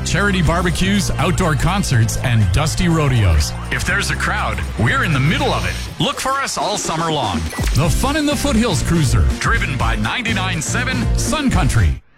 charity barbecues, outdoor concerts, and dusty rodeos. If there's a crowd, we're in the middle of it. Look for us all summer long. The Fun in the Foothills Cruiser, driven by 99.7 Sun Country.